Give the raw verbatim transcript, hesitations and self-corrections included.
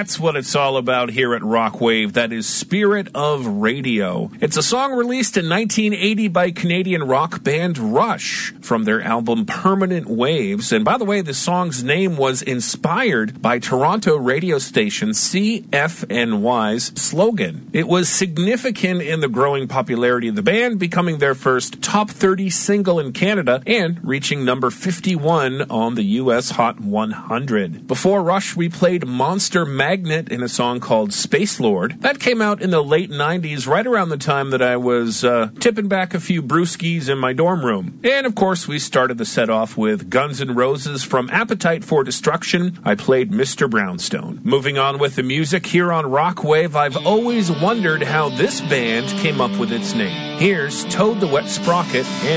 That's what it's all about here at Rockwave. That is Spirit of Radio. It's a song released in nineteen eighty by Canadian rock band Rush from their album Permanent Waves. And by the way, the song's name was inspired by Toronto radio station C F N Y's slogan. It was significant in the growing popularity of the band, becoming their first top thirty single in Canada and reaching number fifty-one on the U S Hot one hundred. Before Rush, we played Monster Magnet in a song called Space Lord. That came out in the late nineties, right around the time that I was uh, tipping back a few brewskis in my dorm room. And of course, we started the set off with Guns N' Roses from Appetite for Destruction. I played Mister Brownstone. Moving on with the music here on Rockwave, I've always wondered how this band came up with its name. Here's Toad the Wet Sprocket and